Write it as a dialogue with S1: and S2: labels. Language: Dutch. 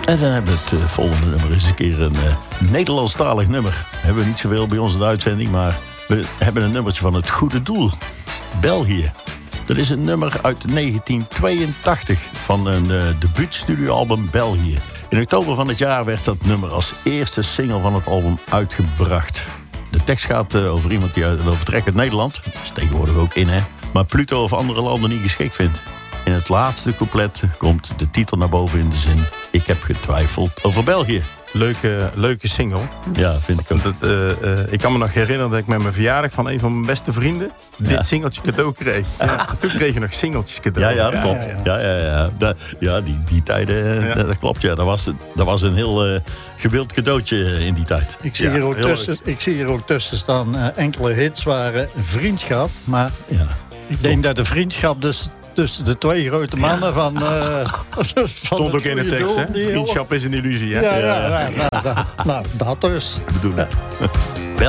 S1: En dan hebben we het volgende nummer eens een keer een Nederlandstalig nummer. Hebben we niet zoveel bij ons in de uitzending, maar we hebben een nummertje van Het Goede Doel. België. Dat is een nummer uit 1982 van een debuutstudioalbum België. In oktober van het jaar werd dat nummer als eerste single van het album uitgebracht. De tekst gaat over iemand die wil vertrekken uit Nederland. Dat is tegenwoordig ook in, hè. Maar Pluto of andere landen niet geschikt vindt. In het laatste couplet komt de titel naar boven in de zin: ik heb getwijfeld over België.
S2: Leuke single.
S1: Ja, vind ik ook.
S2: Ik kan me nog herinneren dat ik met mijn verjaardag van een van mijn beste vrienden dit singeltje cadeau kreeg. Ja, toen kreeg je nog singeltjes cadeau.
S1: Ja, dat klopt. Ja, die tijden, dat klopt. Ja. Dat was een heel gewild cadeautje in die tijd.
S3: Ik zie hier ook tussen staan enkele hits waren vriendschap. Maar ik denk dat de vriendschap dus tussen de twee grote mannen van
S2: stond ook in de tekst, hè? Vriendschap is een illusie, hè?
S3: Ja, dat dus.
S1: Bedoel ik.